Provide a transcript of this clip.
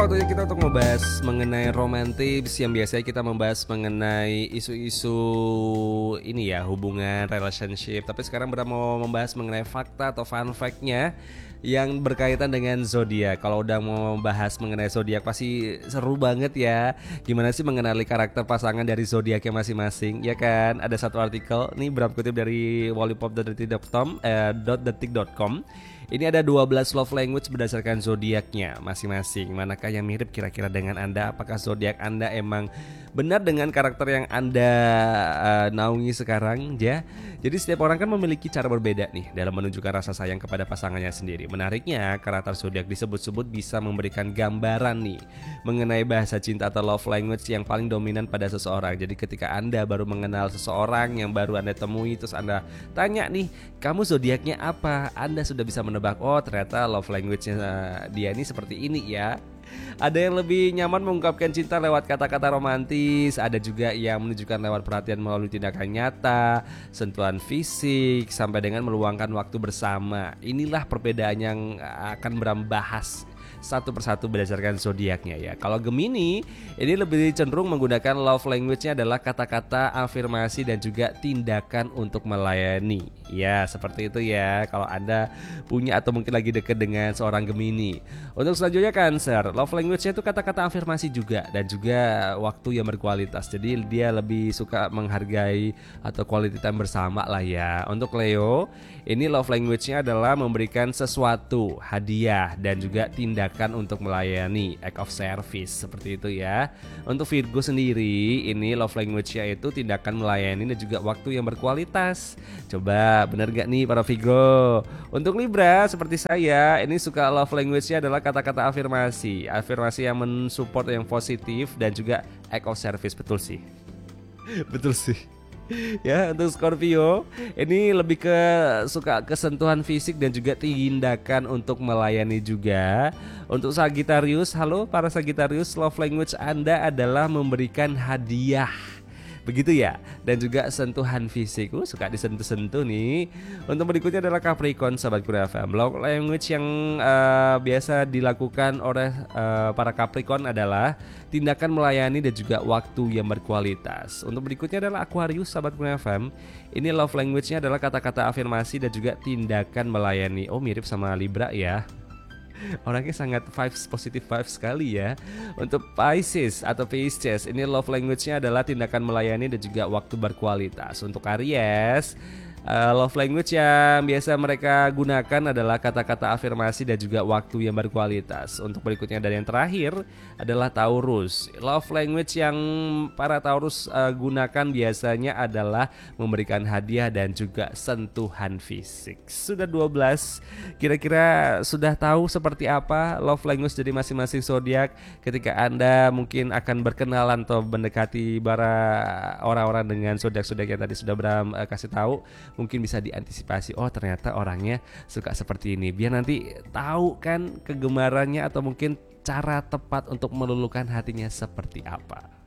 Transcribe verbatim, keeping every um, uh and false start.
waktunya kita untuk membahas mengenai romantis yang biasanya kita membahas mengenai isu-isu ini ya, hubungan, relationship. Tapi sekarang benar mau membahas mengenai fakta atau fun fact-nya yang berkaitan dengan zodiak. Kalau udah mau membahas mengenai zodiak pasti seru banget ya. Gimana sih mengenali karakter pasangan dari zodiaknya masing-masing? Ya kan? Ada satu artikel nih Bram kutip dari wallipop dot detik dot com eh, .detik dot com. Ini ada dua belas love language berdasarkan zodiaknya masing-masing. Manakah yang mirip kira-kira dengan Anda? Apakah zodiak Anda emang benar dengan karakter yang Anda uh, naungi sekarang ya? Jadi setiap orang kan memiliki cara berbeda nih dalam menunjukkan rasa sayang kepada pasangannya sendiri. Menariknya, karakter zodiak disebut-sebut bisa memberikan gambaran nih mengenai bahasa cinta atau love language yang paling dominan pada seseorang. Jadi ketika Anda baru mengenal seseorang yang baru Anda temui, terus Anda tanya nih, kamu zodiaknya apa? Anda sudah bisa menebak, oh ternyata love language-nya dia ini seperti ini ya. Ada yang lebih nyaman mengungkapkan cinta lewat kata-kata romantis, ada juga yang menunjukkan lewat perhatian melalui tindakan nyata, sentuhan fisik, sampai dengan meluangkan waktu bersama. Inilah perbedaan yang akan Bram bahas satu persatu berdasarkan zodiaknya ya. Kalau Gemini ini lebih cenderung menggunakan love language-nya adalah kata-kata afirmasi dan juga tindakan untuk melayani. Ya, seperti itu ya. Kalau Anda punya atau mungkin lagi dekat dengan seorang Gemini. Untuk selanjutnya Cancer, love language-nya itu kata-kata afirmasi juga dan juga waktu yang berkualitas. Jadi dia lebih suka menghargai atau quality time bersama lah ya. Untuk Leo, ini love language-nya adalah memberikan sesuatu, hadiah dan juga tindakan untuk melayani, act of service seperti itu ya. Untuk Virgo sendiri, ini love language-nya itu tindakan melayani dan juga waktu yang berkualitas. Coba bener gak nih para Virgo? Untuk Libra seperti saya, ini suka love language-nya adalah kata-kata afirmasi, afirmasi yang mensupport yang positif dan juga act of service. Betul sih. Betul sih. Ya, untuk Scorpio ini lebih ke suka kesentuhan fisik dan juga tindakan untuk melayani juga. Untuk Sagittarius, halo para Sagittarius, love language Anda adalah memberikan hadiah. Begitu ya, dan juga sentuhan fisik. Uh, suka disentuh-sentuh nih. Untuk berikutnya adalah Capricorn, sahabat Kuda F M. Love language yang uh, biasa dilakukan oleh uh, para Capricorn adalah tindakan melayani dan juga waktu yang berkualitas. Untuk berikutnya adalah Aquarius, sahabat Kuda F M. Ini love language-nya adalah kata-kata afirmasi dan juga tindakan melayani. Oh, mirip sama Libra ya. Orangnya sangat vibes, positive vibes sekali ya. Untuk Pisces atau Pisces, ini love language-nya adalah tindakan melayani dan juga waktu berkualitas. Untuk Aries, Uh, love language yang biasa mereka gunakan adalah kata-kata afirmasi dan juga waktu yang berkualitas. Untuk berikutnya dan yang terakhir adalah Taurus. Love language yang para Taurus uh, gunakan biasanya adalah memberikan hadiah dan juga sentuhan fisik. Sudah dua belas. Kira-kira sudah tahu seperti apa love language dari masing-masing zodiak ketika Anda mungkin akan berkenalan atau mendekati para orang-orang dengan zodiak-zodiak yang tadi sudah Bram uh, kasih tahu. Mungkin bisa diantisipasi, oh ternyata orangnya suka seperti ini. Biar nanti tahu kan kegemarannya atau mungkin cara tepat untuk meluluhkan hatinya seperti apa.